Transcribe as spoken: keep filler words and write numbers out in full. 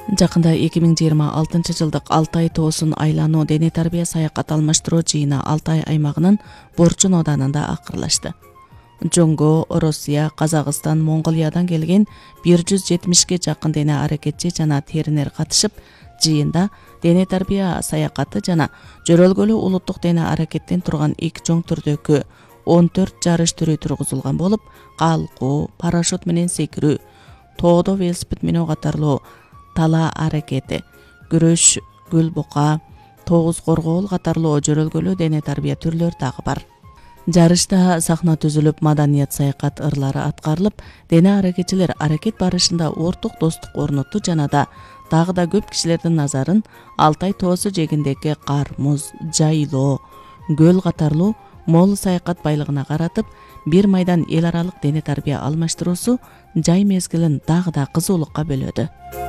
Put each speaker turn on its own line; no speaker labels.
Жакында эки миң жыйырма алтынчы жылдык Алтай тоосун айлануу дене тарбия саякат алмаштыруу жыйыны Алтай аймагынын Борчун ауданында акырлашты. Жоңго, Россия, Казакстан, Монголиядан келген бир жүз жетимишке жакын дене аракетчи жана теринер катышып, жыйында дене тарбия саякаты жана жөрөлгөлүү улуттук дене аракеттен турган эки чоң түрдөгү он төрт жарыш түрү тургузулган болуп, калкуу, парашют менен секирүү, тоодо велосипед менөө катарлуу тала аракети, күрөш, гүл бука, тогуз коргоол катарлуу жөрөлгөлүү дене тарбия түрлөрү дагы бар. Жарышта сахна түзүлүп, маданият саякат ырлары аткарылып, дене аракетчилер аракет барышында орток достук орноту жана да дагы да көп кишилердин назарын Алтай тоосу жээгиндеги кар, муз, жайлоо, көл катарлуу мол саякат байлыгына каратып, бир майдан эл аралык дене тарбия алмаштыруусу жай мезгилин дагы да кызуулукка бөлөдү.